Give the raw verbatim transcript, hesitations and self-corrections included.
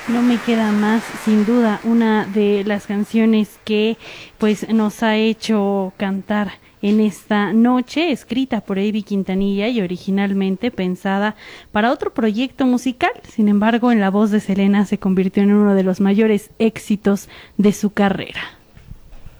No me queda más, sin duda, una de las canciones que pues nos ha hecho cantar en esta noche, escrita por Avi Quintanilla y originalmente pensada para otro proyecto musical. Sin embargo, en la voz de Selena se convirtió en uno de los mayores éxitos de su carrera.